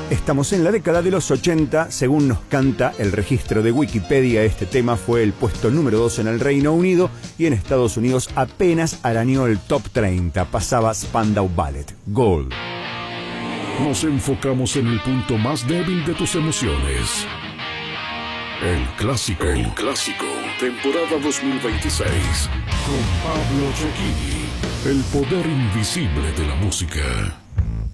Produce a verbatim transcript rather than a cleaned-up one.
Estamos en la década de los ochenta, según nos canta el registro de Wikipedia. Este tema fue el puesto número dos en el Reino Unido y en Estados Unidos apenas arañó el top treinta. Pasaba Spandau Ballet, Gold. Nos enfocamos en el punto más débil de tus emociones. El clásico. El clásico. Temporada dos mil veintiséis. Con Pablo Cecchini. El poder invisible de la música.